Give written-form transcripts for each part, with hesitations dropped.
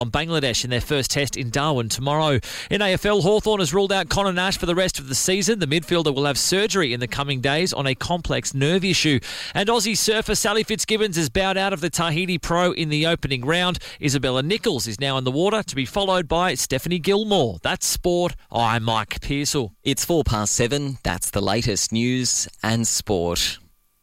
on Bangladesh in their first test in Darwin tomorrow. In AFL, Hawthorn has ruled out Connor Nash for the rest of the season. The midfielder will have surgery in the coming days on a complex nerve issue. And Aussie surfer Sally Fitzgibbons has bowed out of the Tahiti Pro in the opening round. Isabella Nichols is now in the water, to be followed by Stephanie Gilmore. That's sport. I'm Mike Pearsall. It's 7:04. That's the latest news and sport.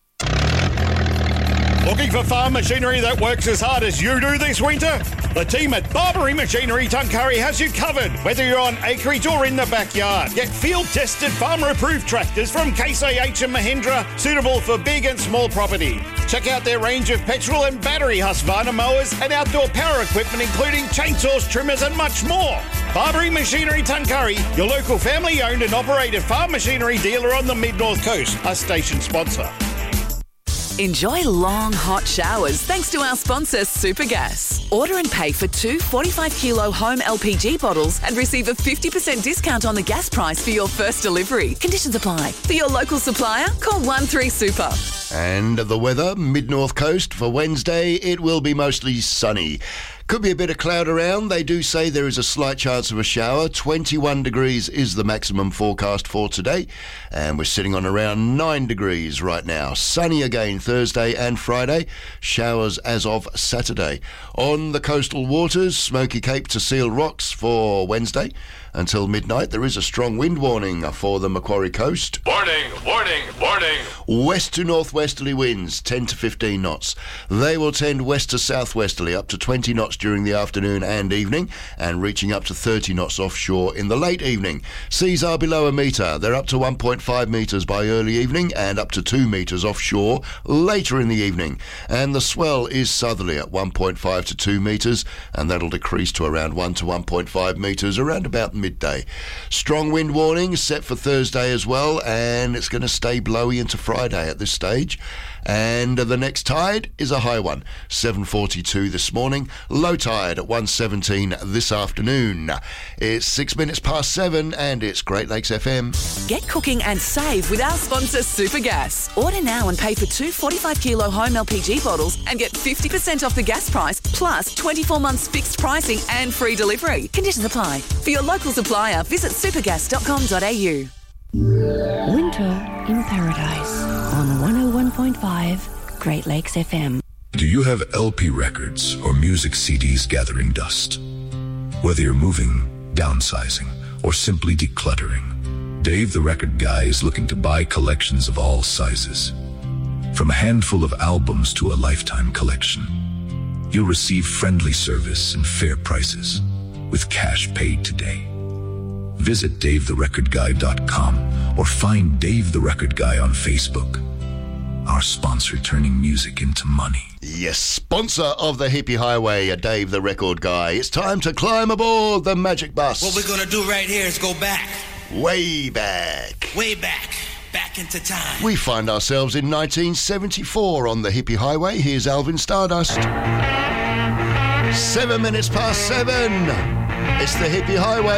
Looking for farm machinery that works as hard as you do this winter? The team at Barbary Machinery Tuncurry has you covered, whether you're on acreage or in the backyard. Get field-tested, farmer-approved tractors from Case IH and Mahindra, suitable for big and small property. Check out their range of petrol and battery Husqvarna mowers and outdoor power equipment, including chainsaws, trimmers and much more. Barbary Machinery Tuncurry, your local family-owned and operated farm machinery dealer on the Mid-North Coast, a station sponsor. Enjoy long, hot showers thanks to our sponsor, Supergas. Order and pay for 2 45-kilo home LPG bottles and receive a 50% discount on the gas price for your first delivery. Conditions apply. For your local supplier, call 13-SUPER. And the weather, Mid-North Coast, for Wednesday, it will be mostly sunny. Could be a bit of cloud around. They do say there is a slight chance of a shower. 21 degrees is the maximum forecast for today. And we're sitting on around 9 degrees right now. Sunny again Thursday and Friday. Showers as of Saturday. On the coastal waters, Smoky Cape to Seal Rocks for Wednesday. Until midnight, there is a strong wind warning for the Macquarie coast. Warning, warning, warning. West to northwesterly winds, 10 to 15 knots. They will tend west to southwesterly, up to 20 knots during the afternoon and evening, and reaching up to 30 knots offshore in the late evening. Seas are below a metre. They're up to 1.5 metres by early evening and up to 2 metres offshore later in the evening. And the swell is southerly at 1.5 to 2 metres, and that'll decrease to around 1 to 1.5 metres around about midday. Strong wind warning set for Thursday as well, and it's going to stay blowy into Friday at this stage. And the next tide is a high one, 7:42 this morning. Low tide at 1:17 this afternoon. It's 6 minutes past 7, and it's Great Lakes FM. Get cooking and save with our sponsor, Supergas. Order now and pay for 2 45-kilo home LPG bottles and get 50% off the gas price, plus 24 months fixed pricing and free delivery. Conditions apply. For your local supplier, visit supergas.com.au. Winter in Paradise on 101.5 Great Lakes FM. Do you have LP records or music CDs gathering dust? Whether you're moving, downsizing, or simply decluttering, Dave the Record Guy is looking to buy collections of all sizes. From a handful of albums to a lifetime collection, you'll receive friendly service and fair prices with cash paid today. Visit DaveTheRecordGuy.com or find Dave the Record Guy on Facebook. Our sponsor, turning music into money. Yes, sponsor of the Hippie Highway, Dave the Record Guy. It's time to climb aboard the Magic Bus. What we're going to do right here is go back. Way back. Way back. Back into time. We find ourselves in 1974 on the Hippie Highway. Here's Alvin Stardust. 7 minutes past 7. It's the Hippie Highway.